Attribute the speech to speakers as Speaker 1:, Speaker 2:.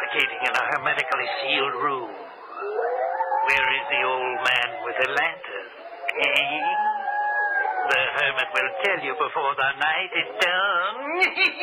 Speaker 1: meditating in a hermetically sealed room. Where is the old man with the lantern? Eh? The hermit will tell you before the night is done.